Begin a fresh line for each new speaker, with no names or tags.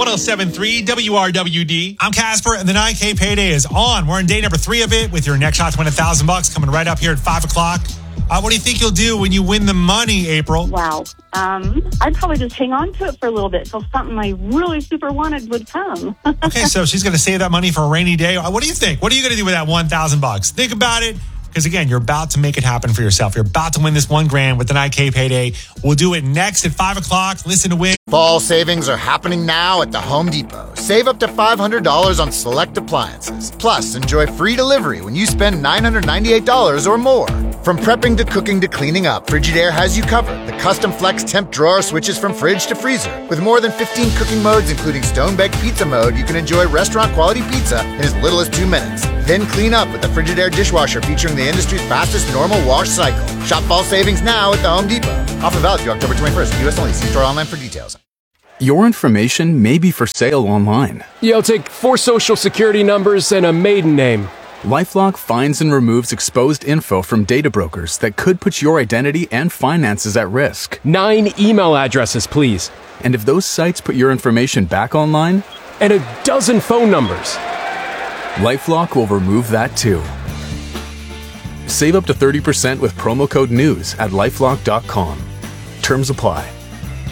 107.3 WRWD.
I'm Casper, and the 9K payday is on. We're in day number 3 of it with your next shot to win $1,000 coming right up here at 5 o'clock. What do you think you'll do when you win the money, April?
Wow. I'd probably just hang on to it for a little bit till something I really super wanted would come.
Okay, so she's going to save that money for a rainy day. What do you think? What are you going to do with that $1,000? Think about it. Because again, you're about to make it happen for yourself. You're about to win this $1,000 with the 9K payday. We'll do it next at 5 o'clock. Listen to win.
Fall savings are happening now at the Home Depot. Save up to $500 on select appliances. Plus, enjoy free delivery when you spend $998 or more. From prepping to cooking to cleaning up, Frigidaire has you covered. The custom flex temp drawer switches from fridge to freezer. With more than 15 cooking modes, including stone-baked pizza mode, you can enjoy restaurant-quality pizza in as little as 2 minutes. Then clean up with the Frigidaire dishwasher featuring the industry's fastest normal wash cycle. Shop fall savings now at the Home Depot. Offer valid through October 21st. U.S. only. See store online for details.
Your information may be for sale online.
You'll take 4 social security numbers and a maiden name.
LifeLock finds and removes exposed info from data brokers that could put your identity and finances at risk.
9 email addresses, please.
And if those sites put your information back online?
And a dozen phone numbers.
LifeLock will remove that too. Save up to 30% with promo code NEWS at LifeLock.com. Terms apply.